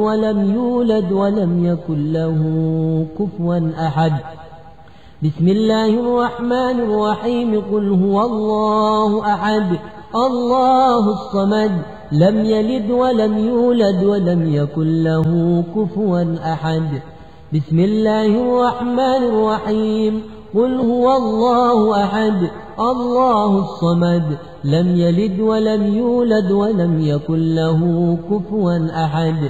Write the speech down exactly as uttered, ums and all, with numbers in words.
ولم يولد ولم يكن له كفوا أحد. بسم الله الرحمن الرحيم. قل هو الله أحد الله الصمد لم يلد ولم يولد ولم يكن له كفوا أحد. بسم الله الرحمن الرحيم. قل هو الله أحد الله الصمد لم يلد ولم يولد ولم يكن له كفوا أحد.